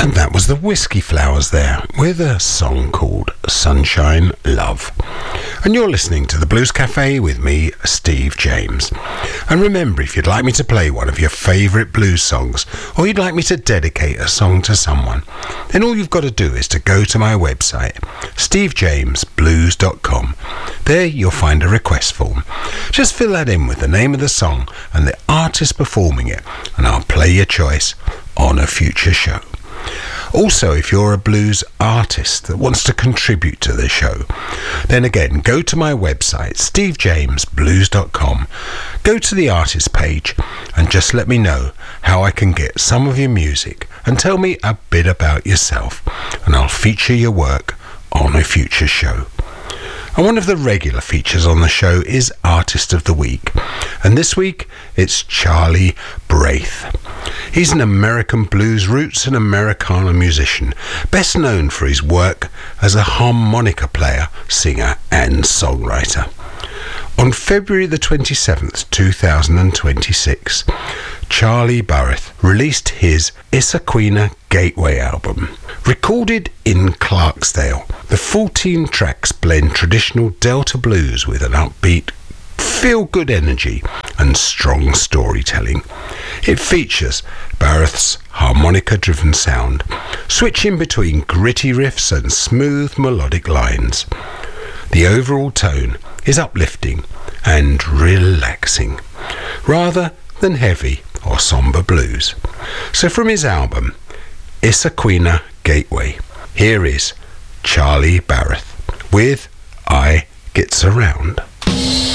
And that was the Whiskey Flowers there, with a song called Sunshine Love. And you're listening to the Blues Cafe with me, Steve James. And remember, if you'd like me to play one of your favourite blues songs, or you'd like me to dedicate a song to someone, then all you've got to do is to go to my website, stevejamesblues.com. There you'll find a request form. Just fill that in with the name of the song and the artist performing it, and I'll play your choice on a future show. Also, if you're a blues artist that wants to contribute to the show, then again, go to my website, stevejamesblues.com, go to the artist page and just let me know how I can get some of your music and tell me a bit about yourself, and I'll feature your work on a future show. And one of the regular features on the show is Artist of the Week, and this week it's Charlie Braith. He's an American blues roots and Americana musician, best known for his work as a harmonica player, singer and songwriter. On February the 27th, 2026, Charlie Braith released his Issaquena Gateway album. Recorded in Clarksdale, the 14 tracks blend traditional Delta blues with an upbeat, feel-good energy and strong storytelling. It features Braith's harmonica-driven sound, switching between gritty riffs and smooth melodic lines. The overall tone is uplifting and relaxing, rather than heavy or somber blues. So from his album, Issaquena Gateway, here is Charlie Braith with I Gets Around.